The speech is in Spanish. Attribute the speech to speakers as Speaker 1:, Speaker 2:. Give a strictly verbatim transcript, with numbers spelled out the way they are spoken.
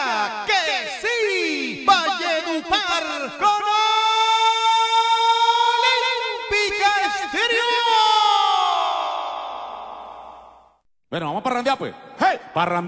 Speaker 1: Olimpia, que sí, Valledupar con Olimpia Estéreo.
Speaker 2: Bueno, vamos a parrandear pues. ¡Hey! Parrandear.